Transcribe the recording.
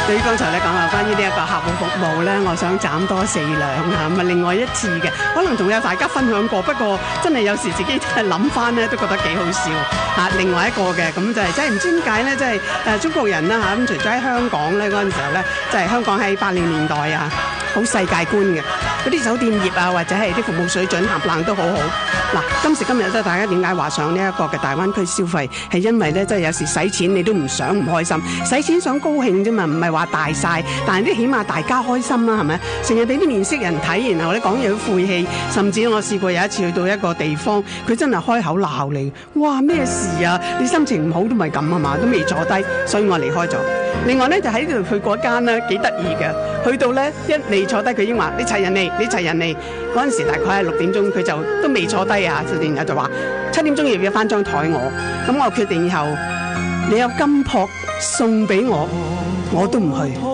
對於剛才咧講話關於呢一個客戶服務咧，我想斬多4兩啊，咁啊另外一次嘅，可能仲有大家分享過，不過真係有時自己諗翻咧都覺得幾好笑嚇。另外一個嘅咁就係真係唔知點解咧，即係中國人啦嚇，咁除咗喺香港咧嗰陣時候咧，就係香港喺80年代啊，好世界觀嘅嗰啲酒店業啊，或者係啲服務水準冚唪唥都好好。嗱，今時今日咧，大家點解話上呢一個嘅大灣區消費，係因為咧，即係有時使錢你都唔想唔開心，使錢想高興啫嘛，唔係話大晒，但係啲起碼大家開心啦，係咪？成日俾啲面色人睇，然後咧講嘢好晦氣，甚至我試過有一次去到一個地方，佢真係開口鬧你，哇咩事啊？你心情唔好都唔係咁啊嘛，都未坐低，所以我離開咗。另外咧就喺度去嗰間咧幾得意嘅，去到咧一嚟坐低，佢已經話你齊人嚟，你齊人嚟。嗰陣時大概係6點鐘，佢就都未坐低啊，然後就話7點鐘要翻張台我，咁我決定以後你有金箔送俾我，我都唔去。